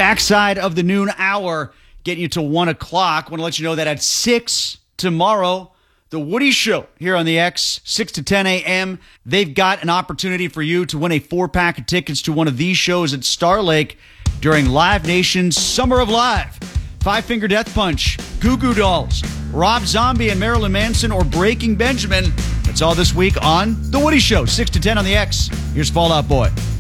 backside of the noon hour, getting you to 1 o'clock. Want to let you know that at 6 tomorrow, The Woody Show here on the X, 6 to 10 a.m. They've got an opportunity for you to win a 4-pack of tickets to one of these shows at Star Lake during Live Nation's Summer of Live. Five Finger Death Punch, Goo Goo Dolls, Rob Zombie and Marilyn Manson, or Breaking Benjamin. That's all this week on The Woody Show, 6 to 10 on the X. Here's Fall Out Boy.